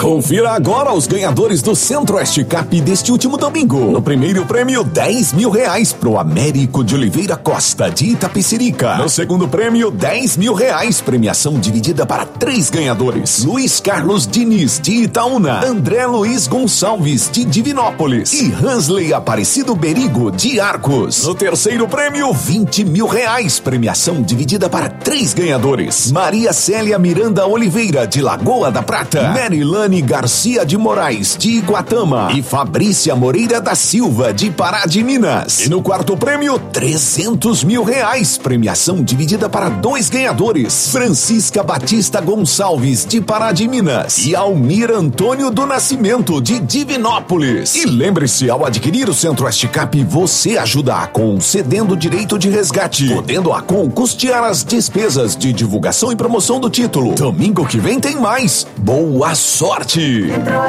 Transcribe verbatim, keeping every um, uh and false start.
Confira agora os ganhadores do Centro-Oeste Cup deste último domingo. No primeiro prêmio, dez mil reais pro Américo de Oliveira Costa, de Itapecerica. No segundo prêmio, dez mil reais, premiação dividida para três ganhadores. Luiz Carlos Diniz, de Itaúna. André Luiz Gonçalves, de Divinópolis. E Hansley Aparecido Berigo, de Arcos. No terceiro prêmio, vinte mil reais, premiação dividida para três ganhadores. Maria Célia Miranda Oliveira, de Lagoa da Prata. Merilane Garcia de Moraes, de Iguatama. E Fabrícia Moreira da Silva, de Pará de Minas. E no quarto prêmio, trezentos mil reais, premiação dividida para dois ganhadores. Francisca Batista Gonçalves, de Pará de Minas. E Almir Antônio do Nascimento, de Divinópolis. E lembre-se, ao adquirir o Centro-Oeste Cup, você ajuda a Acon cedendo direito de resgate, podendo a Acon custear as despesas de divulgação e promoção do título. Domingo que vem tem mais. Boa sorte!